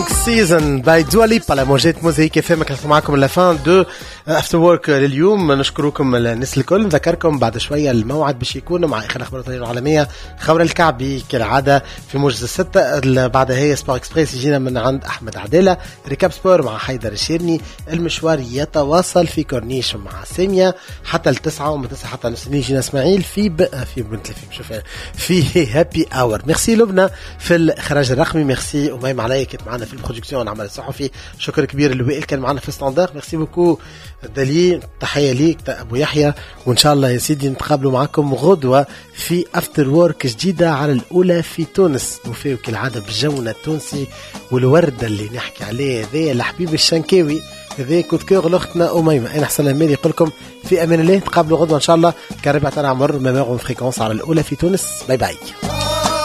سيزن باي دواليب على موجات موزايك اف ام. كنت معكم لافان دو افتر وورك لليوم. نشكركم الناس الكل. نذكركم بعد شويه الموعد باش يكون مع اخر اخبار الطيران العالميه خبر الكعبي كالعاده في موجز الستة. بعدها هي سبور اكسبريس يجينا من عند احمد عديله. ركاب سبور مع حيدر الشيرني. المشوار يتواصل في كورنيش مع ساميه حتى التسعة ومن 9 حتى نص يجينا اسماعيل في بنت في هابي اور. ميرسي لبنى في الاخراج الرقمي. ميرسي اميم علاء كانت معنا في البرودكسيون عمل الصحفي. شكر كبير لوائل كان معنا في ستاندر. ميرسي بوكو دالي. تحيه ليك ابو يحيى. وان شاء الله يا سيدي نتقابلوا معكم غدوه في افتر وورك جديده على الاولى في تونس. وفيه كالعاده بجونا التونسي والورده اللي نحكي عليه ذا الحبيب الشنكاوي ذا كود كور لاختنا اميمه. انا حسن المالي يقول لكم في امان الله. نتقابلوا غدوه ان شاء الله كربع تاع عمر ميمور فريكونس على الاولى في تونس. باي باي.